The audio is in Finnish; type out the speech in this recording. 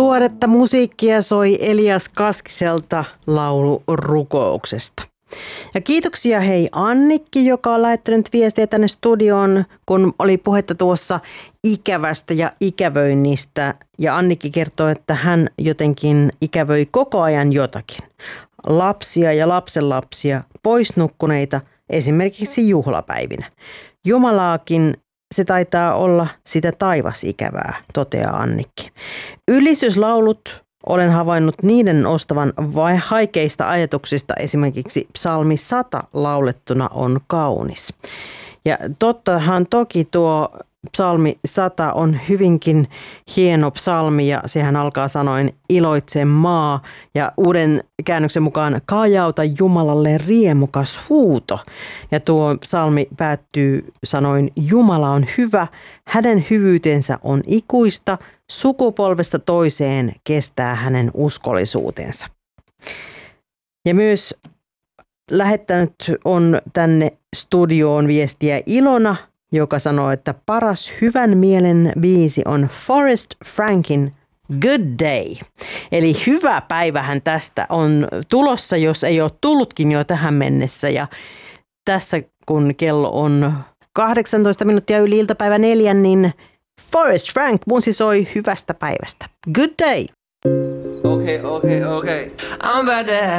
Tuoretta musiikkia soi Elias Kaskiselta laulu Rukouksesta. Ja kiitoksia hei Annikki, joka on lähettänyt viestiä tänne studioon, kun oli puhetta tuossa ikävästä ja ikävöinnistä. Ja Annikki kertoo, että hän jotenkin ikävöi koko ajan jotakin. Lapsia ja lapsenlapsia, poisnukkuneita, esimerkiksi juhlapäivinä. Jumalaakin se taitaa olla sitä taivasikävää, toteaa Annikki. Ylistyslaulut olen havainnut niiden ostavan vai haikeista ajatuksista, esimerkiksi psalmi 100 laulettuna on kaunis. Ja tottahan toki tuo psalmi 100 on hyvinkin hieno psalmi ja sehän alkaa sanoin iloitse maa ja uuden käännöksen mukaan kajauta Jumalalle riemukas huuto. Ja tuo psalmi päättyy sanoin Jumala on hyvä, hänen hyvyytensä on ikuista, sukupolvesta toiseen kestää hänen uskollisuutensa. Ja myös lähettänyt on tänne studioon viestiä Ilona, joka sanoo, että paras hyvän mielen biisi on Forrest Frankin Good Day. Eli hyvä päivähän tästä on tulossa, jos ei ole tullutkin jo tähän mennessä. Ja tässä kun kello on 18 minuuttia yli iltapäivä 4, niin Forrest Frank musisoi hyvästä päivästä. Good day! Okay. I'm about to have